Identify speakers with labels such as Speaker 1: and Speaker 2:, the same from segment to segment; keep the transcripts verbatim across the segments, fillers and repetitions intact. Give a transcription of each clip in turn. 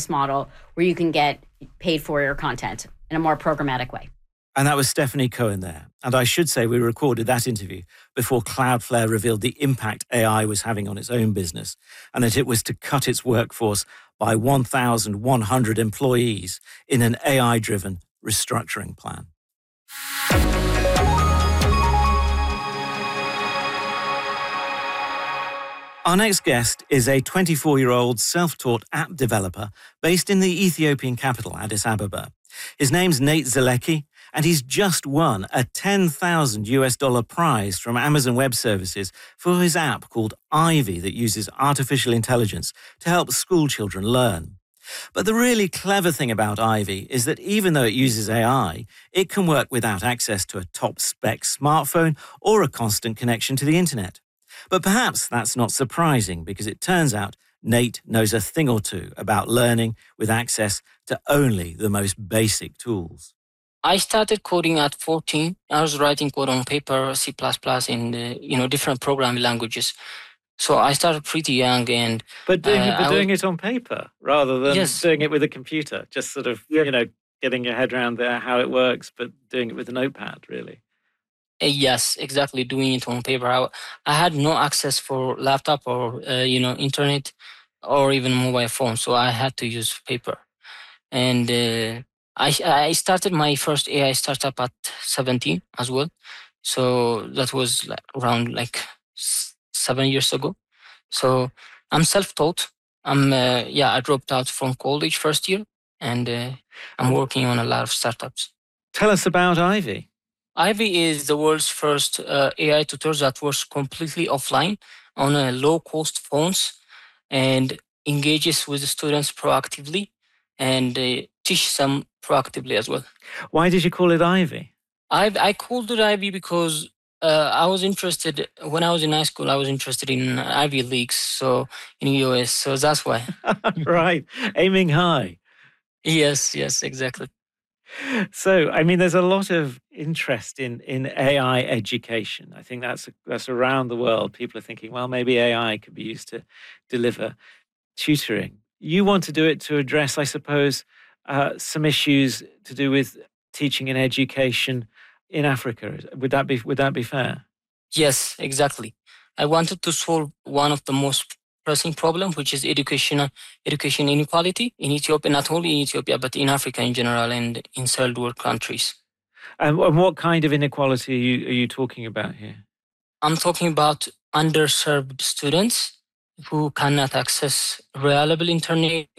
Speaker 1: business model where you can get paid for your content in a more programmatic way.
Speaker 2: And that was Stephanie Cohen there. And I should say we recorded that interview before Cloudflare revealed the impact A I was having on its own business and that it was to cut its workforce by one thousand one hundred employees in an A I-driven restructuring plan. Our next guest is a twenty-four-year-old self-taught app developer based in the Ethiopian capital, Addis Ababa. His name's Nate Zelecki, and he's just won a ten thousand US dollar prize from Amazon Web Services for his app called Ivy that uses artificial intelligence to help school children learn. But the really clever thing about Ivy is that even though it uses A I, it can work without access to a top-spec smartphone or a constant connection to the internet. But perhaps that's not surprising because it turns out Nate knows a thing or two about learning with access to only the most basic tools.
Speaker 3: I started coding at fourteen. I was writing code on paper, C plus plus, and uh, you know different programming languages. So I started pretty young, and
Speaker 2: but doing,
Speaker 3: uh,
Speaker 2: but doing
Speaker 3: was,
Speaker 2: it on paper rather than
Speaker 3: yes.
Speaker 2: doing it with a computer. Just sort of yeah. you know getting your head around there how it works, but doing it with a notepad, really.
Speaker 3: Uh, yes, exactly. Doing it on paper. I, I had no access for laptop or uh, you know internet or even mobile phone, so I had to use paper. And uh, I I started my first A I startup at seventeen as well. So that was like around like seven years ago. So I'm self-taught. I'm uh, yeah. I dropped out from college first year, and uh, I'm working on a lot of startups.
Speaker 2: Tell us about Ivy.
Speaker 3: Ivy is the world's first uh, A I tutor that works completely offline on a low-cost phones and engages with the students proactively and uh, teach them proactively as well.
Speaker 2: Why did you call it Ivy?
Speaker 3: I I called it Ivy because uh, I was interested, when I was in high school, I was interested in Ivy Leagues, so in the U S, so that's why.
Speaker 2: Right, aiming high.
Speaker 3: Yes, yes, exactly.
Speaker 2: So, I mean, there's a lot of interest in, in A I education. I think that's that's around the world. People are thinking, well, maybe A I could be used to deliver tutoring. You want to do it to address, I suppose, uh, some issues to do with teaching and education in Africa. Would that be would that be fair?
Speaker 3: Yes, exactly. I wanted to solve one of the most pressing problem, which is education, education inequality in Ethiopia, not only in Ethiopia, but in Africa in general and in third world countries.
Speaker 2: And, and what kind of inequality are you, are you talking about here?
Speaker 3: I'm talking about underserved students who cannot access reliable internet,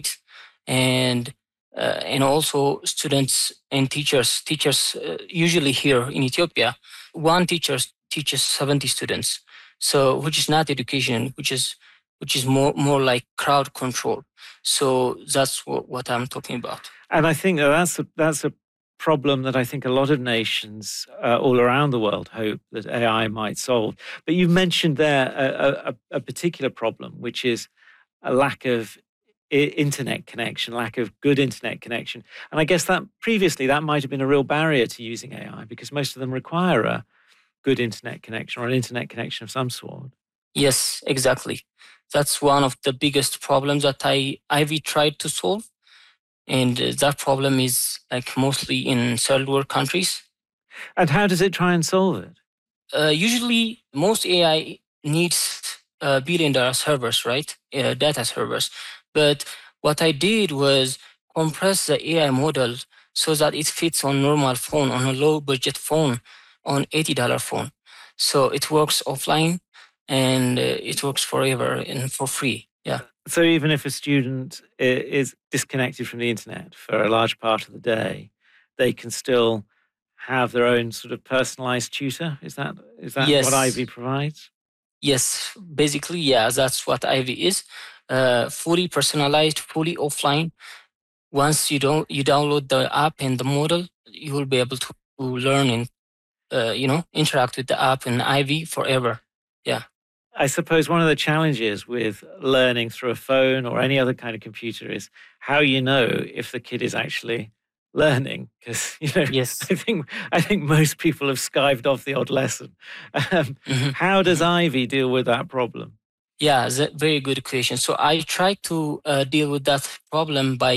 Speaker 3: and uh, and also students and teachers. Teachers uh, usually here in Ethiopia, one teacher teaches seventy students, so which is not education, which is which is more, more like crowd control. So that's what, what I'm talking about.
Speaker 2: And I think that that's a, that's a problem that I think a lot of nations uh, all around the world hope that A I might solve. But you mentioned there a, a, a particular problem, which is a lack of internet connection, lack of good internet connection. And I guess that previously that might have been a real barrier to using A I because most of them require a good internet connection or an internet connection of some sort.
Speaker 3: Yes, exactly. That's one of the biggest problems that I Ivy tried to solve. And uh, that problem is like mostly in third world countries.
Speaker 2: And how does it try and solve it?
Speaker 3: Uh, usually, most A I needs uh, billion dollar servers, right? Uh, data servers. But what I did was compress the A I model so that it fits on normal phone, on a low budget phone, on eighty dollar phone. So it works offline and uh, it works forever and for free. Yeah.
Speaker 2: So even if a student is disconnected from the internet for a large part of the day, they can still have their own sort of personalized tutor? Is that is that
Speaker 3: yes.
Speaker 2: what Ivy provides?
Speaker 3: Yes, basically, yeah, that's what Ivy is. Uh, fully personalized, fully offline. Once you don't you download the app and the model, you will be able to learn and uh, you know interact with the app and Ivy forever. Yeah.
Speaker 2: I suppose one of the challenges with learning through a phone or any other kind of computer is how you know if the kid is actually learning, because you know
Speaker 3: yes.
Speaker 2: I think I think most people have skived off the odd lesson. Um, mm-hmm. How does mm-hmm. Ivy deal with that problem?
Speaker 3: Yeah, that's a very good question. So I try to uh, deal with that problem by